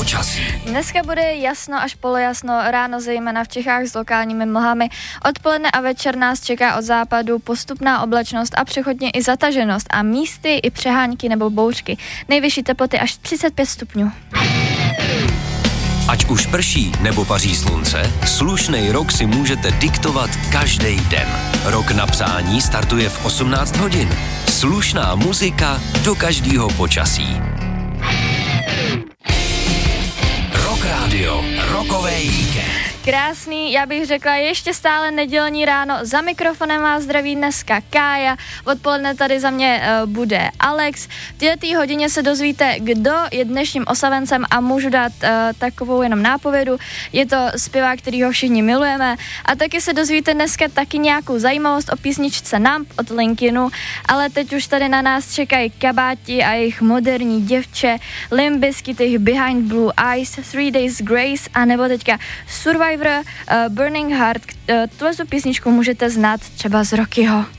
počasí. Dneska bude jasno až polojasno, ráno zejména v Čechách s lokálními mlhami. Odpoledne a večer nás čeká od západu postupná oblačnost a přechodně i zataženost a místy i přehánky nebo bouřky. Nejvyšší teploty až 35 stupňů. Ať už prší nebo paří slunce, slušnej rok si můžete diktovat každý den. Rok na psání startuje v 18 hodin. Slušná muzika do každého počasí. Rock Radio, rokovej víkend. Krásný, já bych řekla ještě stále nedělní ráno. Za mikrofonem vás zdraví dneska Kája. Odpoledne tady za mě bude Alex. V této hodině se dozvíte, kdo je dnešním oslavencem a můžu dát takovou jenom nápovědu. Je to zpěvák, kterýho všichni milujeme. A taky se dozvíte dneska taky nějakou zajímavost o písničce Numb od Linkinu. Ale teď už tady na nás čekají Kabáti a jejich moderní děvče, Limp Bizkit, jejich Behind Blue Eyes, 3 Days Grace a nebo teďka Survivor, Burning Heart. Tuhle písničku můžete znát třeba z Rockyho.